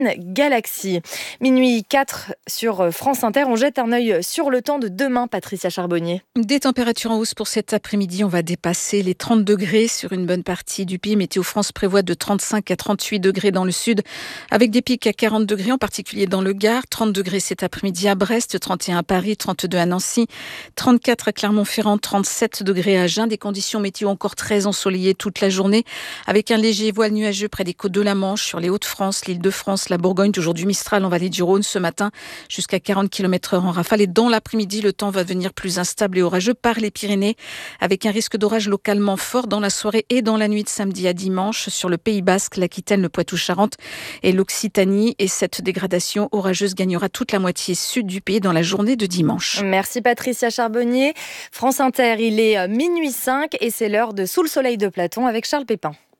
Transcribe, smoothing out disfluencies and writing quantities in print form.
Galaxy. Minuit 4 sur France Inter. On jette un œil sur le temps de demain, Patricia Charbonnier. Des températures en hausse pour cet après-midi. On va dépasser les 30 degrés sur une bonne partie du pays. Météo France prévoit de 35 à 38 degrés dans le sud, avec des pics à 40 degrés, en particulier dans le Gard. 30 degrés cet après-midi à Brest, 31 à Paris, 32 à Nancy, 34 à Clermont-Ferrand, 37 degrés à Agen. Des conditions météo encore très ensoleillées toute la journée, avec un léger voile nuageux près des côtes de la Manche, sur les Hauts-de-France, l'Île-de-France, la Bourgogne, toujours du Mistral en vallée du Rhône ce matin, jusqu'à 40 km/h en rafale. Et dans l'après-midi, le temps va devenir plus instable et orageux par les Pyrénées, avec un risque d'orage localement fort dans la soirée et dans la nuit de samedi à dimanche sur le Pays Basque, l'Aquitaine, le Poitou-Charentes et l'Occitanie. Et cette dégradation orageuse gagnera toute la moitié sud du pays dans la journée de dimanche. Merci Patricia Charbonnier. France Inter, il est minuit 5 et c'est l'heure de Sous le soleil de Platon avec Charles Pépin.